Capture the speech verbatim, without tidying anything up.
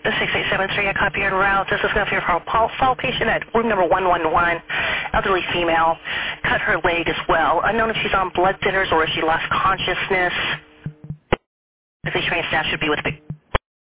the six eight seven three, I copy your route. This is going to be for a fall patient at room number one one one, elderly female. Cut her leg as well. Unknown if she's on blood thinners or if she lost consciousness. If the trained staff should be with the